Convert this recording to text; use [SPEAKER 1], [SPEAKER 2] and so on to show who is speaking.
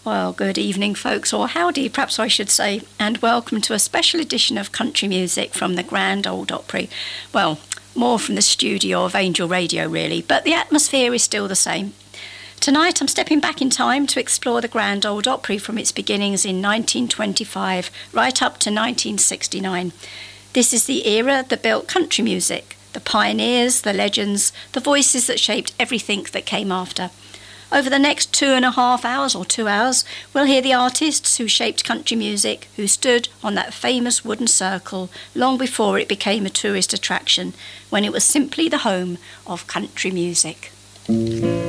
[SPEAKER 1] Well, good evening, folks, or howdy, perhaps I should say, and welcome to a special edition of Country Music from the Grand Ole Opry. Well, more from the studio of Angel Radio, really, but the atmosphere is still the same. Tonight, I'm stepping back in time to explore the Grand Ole Opry from its beginnings in 1925 right up to 1969. This is the era that built country music, the pioneers, the legends, the voices that shaped everything that came after. Over the next 2.5 hours or 2 hours, we'll hear the artists who shaped country music, who stood on that famous wooden circle long before it became a tourist attraction, when it was simply the home of country music.